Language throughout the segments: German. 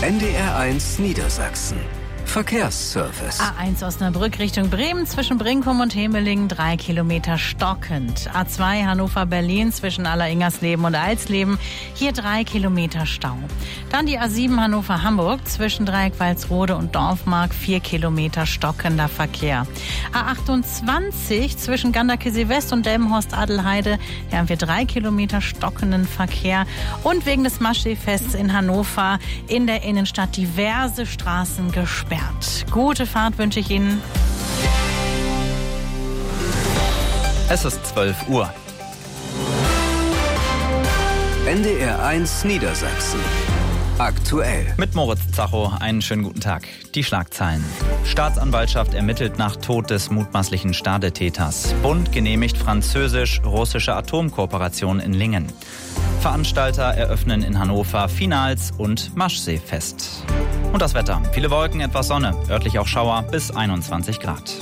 NDR1 Niedersachsen. Verkehrsservice. A1 Osnabrück Richtung Bremen zwischen Brinkum und Hemelingen 3 Kilometer stockend. A2 Hannover-Berlin zwischen Alleringersleben und Alsleben, hier 3 Kilometer Stau. Dann die A7 Hannover-Hamburg zwischen Dreieck-Walsrode und Dorfmark 4 Kilometer stockender Verkehr. A28 zwischen Ganderkesee-West und Delmenhorst-Adelheide, hier haben wir 3 Kilometer stockenden Verkehr. Und wegen des Maschsee-Fests in Hannover in der Innenstadt diverse Straßen gesperrt. Gute Fahrt wünsche ich Ihnen. Es ist 12 Uhr. NDR1 Niedersachsen. Aktuell. Mit Moritz Zacho, einen schönen guten Tag. Die Schlagzeilen. Staatsanwaltschaft ermittelt nach Tod des mutmaßlichen Stadetäters. Bund genehmigt französisch-russische Atomkooperation in Lingen. Veranstalter eröffnen in Hannover Finals und Maschsee-Fest. Und das Wetter. Viele Wolken, etwas Sonne, örtlich auch Schauer bis 21 Grad.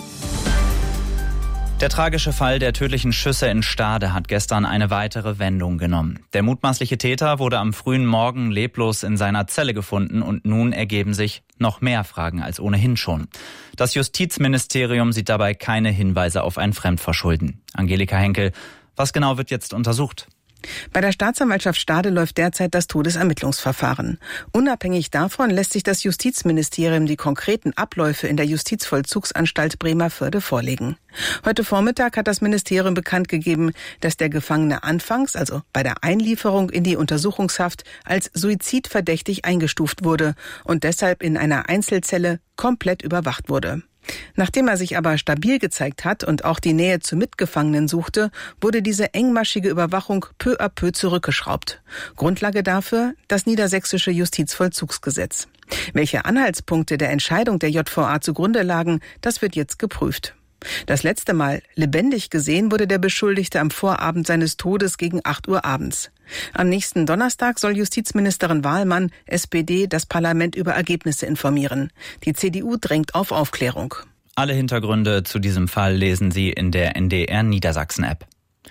Der tragische Fall der tödlichen Schüsse in Stade hat gestern eine weitere Wendung genommen. Der mutmaßliche Täter wurde am frühen Morgen leblos in seiner Zelle gefunden und nun ergeben sich noch mehr Fragen als ohnehin schon. Das Justizministerium sieht dabei keine Hinweise auf ein Fremdverschulden. Angelika Henkel, was genau wird jetzt untersucht? Bei der Staatsanwaltschaft Stade läuft derzeit das Todesermittlungsverfahren. Unabhängig davon lässt sich das Justizministerium die konkreten Abläufe in der Justizvollzugsanstalt Bremervörde vorlegen. Heute Vormittag hat das Ministerium bekannt gegeben, dass der Gefangene anfangs, also bei der Einlieferung in die Untersuchungshaft, als suizidverdächtig eingestuft wurde und deshalb in einer Einzelzelle komplett überwacht wurde. Nachdem er sich aber stabil gezeigt hat und auch die Nähe zu Mitgefangenen suchte, wurde diese engmaschige Überwachung peu à peu zurückgeschraubt. Grundlage dafür das niedersächsische Justizvollzugsgesetz. Welche Anhaltspunkte der Entscheidung der JVA zugrunde lagen, das wird jetzt geprüft. Das letzte Mal lebendig gesehen wurde der Beschuldigte am Vorabend seines Todes gegen 8 Uhr abends. Am nächsten Donnerstag soll Justizministerin Wahlmann, SPD, das Parlament über Ergebnisse informieren. Die CDU drängt auf Aufklärung. Alle Hintergründe zu diesem Fall lesen Sie in der NDR Niedersachsen-App.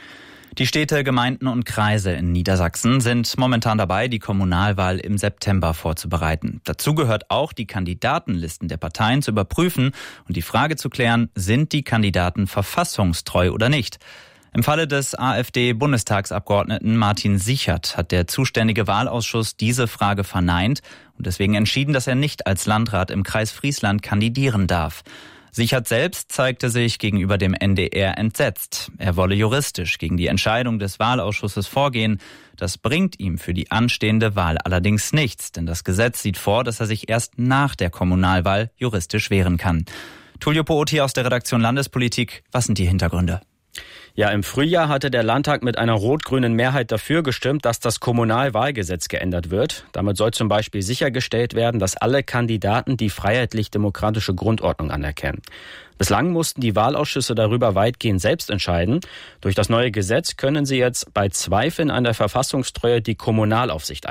Die Städte, Gemeinden und Kreise in Niedersachsen sind momentan dabei, die Kommunalwahl im September vorzubereiten. Dazu gehört auch, die Kandidatenlisten der Parteien zu überprüfen und die Frage zu klären, sind die Kandidaten verfassungstreu oder nicht? Im Falle des AfD-Bundestagsabgeordneten Martin Sichert hat der zuständige Wahlausschuss diese Frage verneint und deswegen entschieden, dass er nicht als Landrat im Kreis Friesland kandidieren darf. Sichert selbst zeigte sich gegenüber dem NDR entsetzt. Er wolle juristisch gegen die Entscheidung des Wahlausschusses vorgehen. Das bringt ihm für die anstehende Wahl allerdings nichts, denn das Gesetz sieht vor, dass er sich erst nach der Kommunalwahl juristisch wehren kann. Tullio Pooti aus der Redaktion Landespolitik, was sind die Hintergründe? Ja, im Frühjahr hatte der Landtag mit einer rot-grünen Mehrheit dafür gestimmt, dass das Kommunalwahlgesetz geändert wird. Damit soll zum Beispiel sichergestellt werden, dass alle Kandidaten die freiheitlich-demokratische Grundordnung anerkennen. Bislang mussten die Wahlausschüsse darüber weitgehend selbst entscheiden. Durch das neue Gesetz können sie jetzt bei Zweifeln an der Verfassungstreue die Kommunalaufsicht